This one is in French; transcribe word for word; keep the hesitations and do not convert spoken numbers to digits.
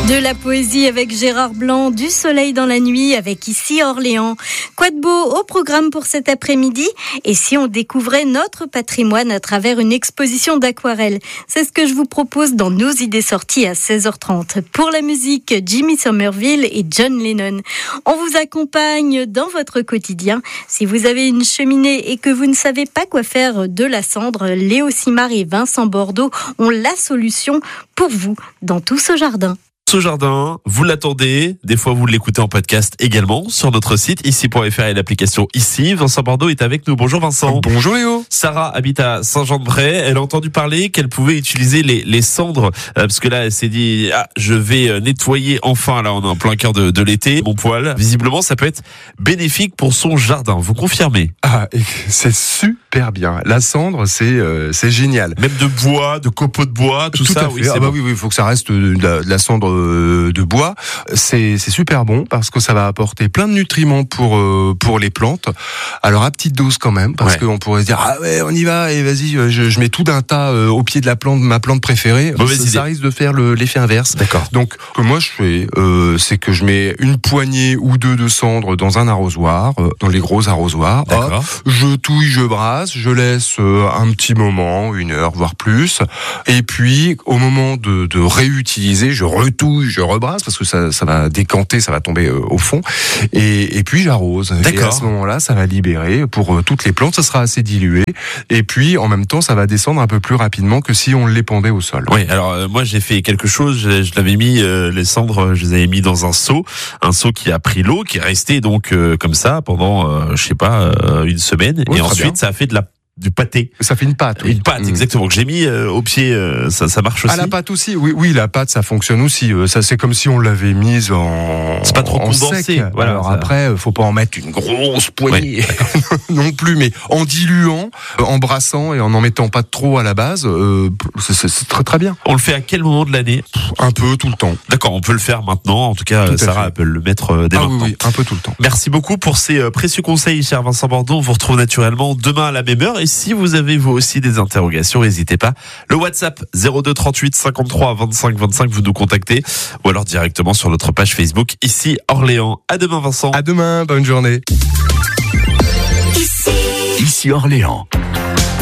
De la poésie avec Gérard Blanc, du soleil dans la nuit avec Ici Orléans. Quoi de beau au programme pour cet après-midi? Et si on découvrait notre patrimoine à travers une exposition d'aquarelles? C'est ce que je vous propose dans nos idées sorties à seize heures trente. Pour la musique, Jimmy Somerville et John Lennon. On vous accompagne dans votre quotidien. Si vous avez une cheminée et que vous ne savez pas quoi faire de la cendre, Léo Simard et Vincent Bordeaux ont la solution pour vous dans tout ce jardin. Ce jardin, vous l'attendez, des fois vous l'écoutez en podcast également sur notre site ici point f r et l'application Ici. Vincent Bordeaux est avec nous. Bonjour Vincent. Bonjour Léo. Sarah habite à Saint-Jean-de-Bray. Elle a entendu parler qu'elle pouvait utiliser les, les cendres euh, parce que là elle s'est dit ah je vais nettoyer enfin, là on est en plein cœur de, de l'été, mon poil. Visiblement ça peut être bénéfique pour son jardin. Vous confirmez? Ah, c'est super bien. La cendre c'est euh, c'est génial. Même de bois, de copeaux de bois, tout, tout ça. À fait. Oui, c'est ah bah bon. oui, oui, il faut que ça reste de la, de la cendre de bois. C'est, c'est super bon parce que ça va apporter plein de nutriments pour euh, pour les plantes. Alors à petite dose quand même, parce ouais. qu'on pourrait se dire ah ouais on y va et vas-y je, je mets tout d'un tas euh, au pied de la plante, ma plante préférée. Mauvaise ça, idée. ça risque de faire le, l'effet inverse. D'accord. Donc ce que moi je fais, euh, c'est que je mets une poignée ou deux de cendre dans un arrosoir, euh, dans les gros arrosoirs. D'accord. Hop, je touille, je brasse, je laisse euh, un petit moment, une heure voire plus, et puis au moment de, de réutiliser, je retouille, je rebrasse parce que ça, ça va décanter, ça va tomber euh, au fond, et, et puis j'arrose. D'accord. Et à ce moment-là, ça va libérer pour euh, toutes les plantes, ça sera assez dilué, et puis en même temps, ça va descendre un peu plus rapidement que si on l'épandait au sol. Oui, alors euh, moi j'ai fait quelque chose, je, je l'avais mis, euh, les cendres, je les avais mis dans un seau, un seau qui a pris l'eau, qui est resté donc euh, comme ça pendant, euh, je sais pas, euh, une semaine, oui, et ensuite bien. ça a fait de la du pâté. Ça fait une pâte. Oui. Une pâte, mmh. exactement, que j'ai mis euh, au pied, euh, ça, ça marche aussi. Ah, la pâte aussi, oui, oui, la pâte, ça fonctionne aussi. Euh, ça, c'est comme si on l'avait mise en. C'est pas trop en condensé. Sec. Voilà, alors ça... après, faut pas en mettre une grosse poignée ouais, non plus, mais en diluant, en brassant et en en mettant pas trop à la base, euh, c'est, c'est, c'est très très bien. On le fait à quel moment de l'année? Un peu tout le temps. D'accord, on peut le faire maintenant. En tout cas, tout Sarah peut le mettre euh, dès ah, maintenant. Oui, oui, un peu tout le temps. Merci beaucoup pour ces euh, précieux conseils, cher Vincent Bordeaux. On vous retrouve naturellement demain à la même heure. Et si vous avez vous aussi des interrogations, n'hésitez pas. Le WhatsApp zéro deux trente-huit cinquante-trois vingt-cinq vingt-cinq, vous nous contactez, ou alors directement sur notre page Facebook Ici Orléans. À demain Vincent. À demain, bonne journée. Ici, Ici Orléans.